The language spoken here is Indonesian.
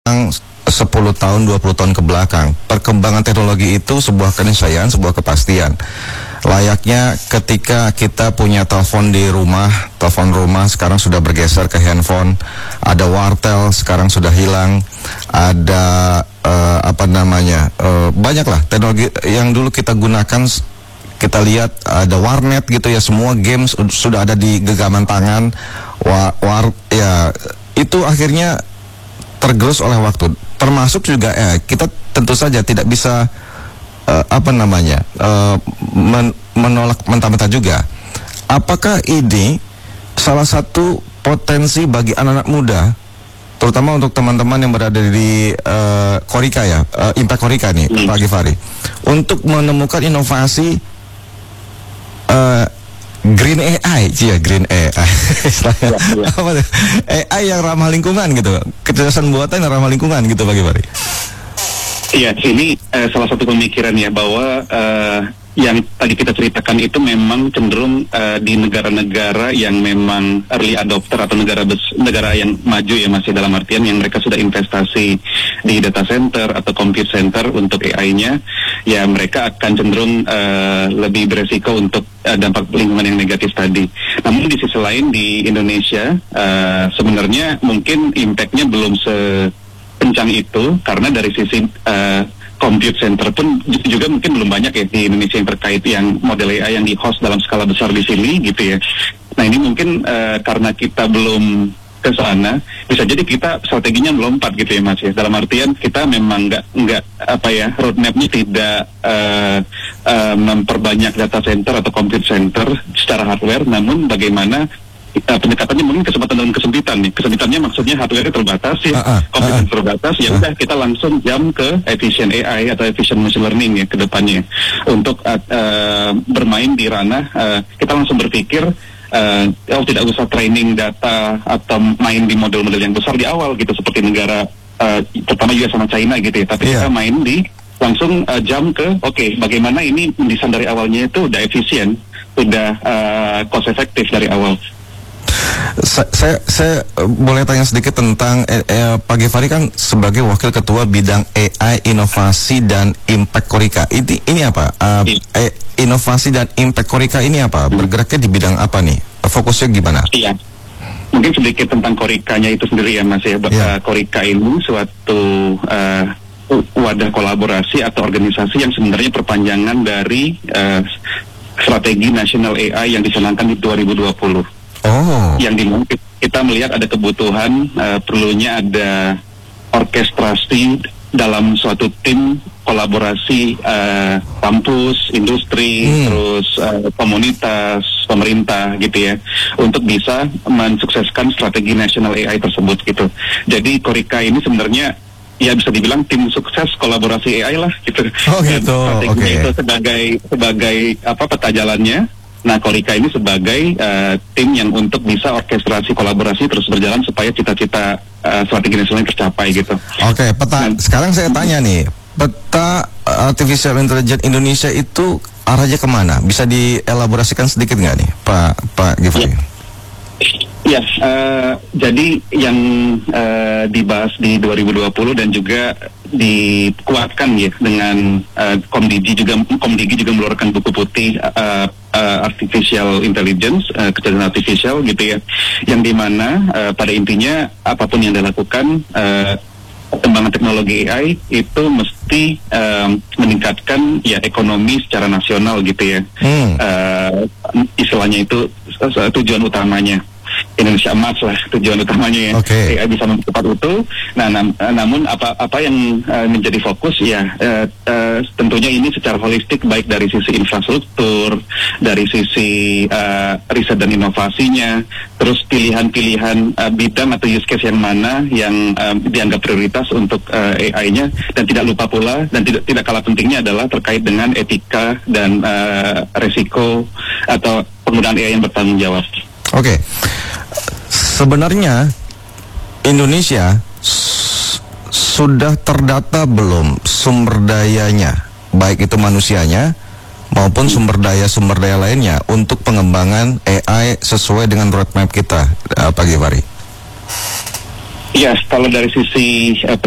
10 tahun, 20 tahun ke belakang. Perkembangan teknologi itu sebuah keniscayaan, sebuah kepastian. Layaknya ketika kita punya telepon di rumah, telepon rumah sekarang sudah bergeser ke handphone. Ada wartel sekarang sudah hilang. Ada banyaklah teknologi yang dulu kita gunakan. Kita lihat ada warnet gitu ya, semua games sudah ada di genggaman tangan. Itu akhirnya tergerus oleh waktu. Termasuk juga kita tentu saja tidak bisa menolak mentah-mentah juga. Apakah ini salah satu potensi bagi anak-anak muda, terutama untuk teman-teman yang berada di Korika ya, Impact Korika nih, Pak Givari, untuk menemukan inovasi Green AI, Green AI, AI yang ramah lingkungan gitu, kecerdasan buatan yang ramah lingkungan gitu, Pak Givari. Iya, ini salah satu pemikiran ya, bahwa yang tadi kita ceritakan itu memang cenderung di negara-negara yang memang early adopter atau negara yang maju ya, masih dalam artian yang mereka sudah investasi di data center atau compute center untuk AI-nya, ya mereka akan cenderung lebih beresiko untuk dampak lingkungan yang negatif tadi. Namun di sisi lain di Indonesia sebenarnya mungkin impact-nya belum sekencang itu, karena dari sisi compute center pun juga mungkin belum banyak ya di Indonesia yang terkait yang model AI yang di-host dalam skala besar di sini gitu ya. Nah ini mungkin karena kita belum ke sana, bisa jadi kita strateginya melompat gitu ya Mas ya. Dalam artian kita memang nggak roadmap-nya tidak memperbanyak data center atau compute center secara hardware, namun bagaimana pendekatannya mungkin kesempatan dan kesempitan nih. Kesempitannya maksudnya hardware terbatas ya, komputer terbatas, ya udah kita langsung jam ke efficient AI atau efficient machine learning ya ke depannya. Untuk bermain di ranah kita langsung berpikir tidak usah training data atau main di model-model yang besar di awal gitu, seperti negara terutama US sama China gitu ya, tapi kita main di langsung jam ke bagaimana ini mendesain dari awalnya itu udah efisien, udah cost efektif dari awal. Saya boleh tanya sedikit tentang Pak Givari kan sebagai Wakil Ketua Bidang AI, Inovasi dan Impact Korika. Ini apa? Inovasi dan Impact Korika ini apa? Bergeraknya di bidang apa nih? Fokusnya gimana? Iya. Mungkin sedikit tentang Korikanya itu sendiri ya Mas ya. Korika ini suatu wadah kolaborasi atau organisasi yang sebenarnya perpanjangan dari strategi nasional AI yang dicanangkan di 2020. Yang dimana kita melihat ada kebutuhan perlunya ada orkestrasi dalam suatu tim kolaborasi kampus, industri, terus komunitas, pemerintah gitu ya, untuk bisa mensukseskan strategi nasional AI tersebut gitu. Jadi Korika ini sebenarnya ya bisa dibilang tim sukses kolaborasi AI lah gitu. Strategi itu sebagai peta jalannya. Nah, Korika ini sebagai tim yang untuk bisa orkestrasi kolaborasi terus berjalan supaya cita-cita strategi nasional tercapai gitu. Sekarang saya tanya nih, peta Artificial Intelligence Indonesia itu arahnya kemana? Bisa dielaborasikan sedikit nggak nih, Pak Givari? Ya, jadi yang dibahas di 2020 dan juga dikuatkan ya dengan Komdigi juga mengeluarkan buku putih Artificial Intelligence, kecerdasan artifisial gitu ya, yang dimana pada intinya apapun yang dilakukan perkembangan teknologi AI itu mesti meningkatkan ya ekonomi secara nasional gitu ya. Istilahnya itu tujuan utamanya. Indonesia emas lah tujuan utamanya ya. AI bisa mempercepat itu. Nah, namun apa yang menjadi fokus ya tentunya ini secara holistik, baik dari sisi infrastruktur, dari sisi riset dan inovasinya, terus pilihan-pilihan bidang atau use case yang mana yang dianggap prioritas untuk AI-nya, dan tidak lupa pula dan tidak kalah pentingnya adalah terkait dengan etika dan resiko atau penggunaan AI yang bertanggung jawab. Sebenarnya Indonesia sudah terdata belum sumber dayanya, baik itu manusianya maupun sumber daya lainnya untuk pengembangan AI sesuai dengan roadmap kita, Pak Givari? Ya, kalau dari sisi